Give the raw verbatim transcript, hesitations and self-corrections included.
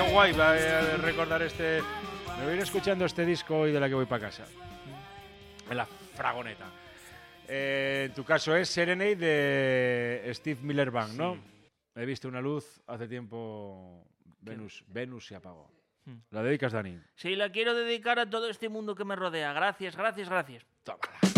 qué guay va a recordar este... Me voy a ir escuchando este disco y de la que voy para casa. En la fragoneta. Eh, en tu caso es Serenade de Steve Miller Band, ¿no? Sí. He visto una luz hace tiempo. Venus, Venus se apagó. ¿La dedicas, Dani? Sí, la quiero dedicar a todo este mundo que me rodea. Gracias, gracias, gracias. Tómala.